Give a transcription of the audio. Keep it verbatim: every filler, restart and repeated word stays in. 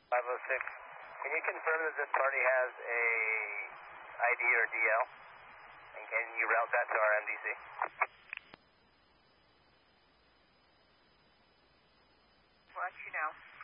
five oh six. Can you confirm that this party has a I D or D L? And can you route that to our M D C? We'll let you know.